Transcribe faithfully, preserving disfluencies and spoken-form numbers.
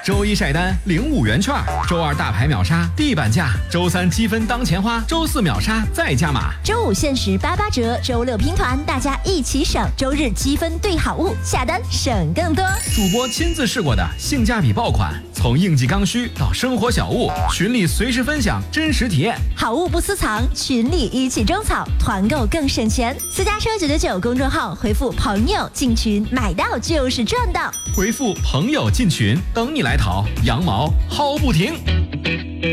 周一晒单领五元券，周二大牌秒杀地板价，周三积分当钱花，周四秒杀再加码， 周五限时八八折，周六拼团，大家一起省，周日积分兑好物，下单省更多。 主播亲自试过的性价比爆款，从应季刚需到生活小物，群里随时分享真实体验， 好物不私藏，群里一起种草，团购更省钱。私家车九九九公众号回复朋友进群，买到就是赚到。 回复朋友进群，等你来淘，羊毛薅不停。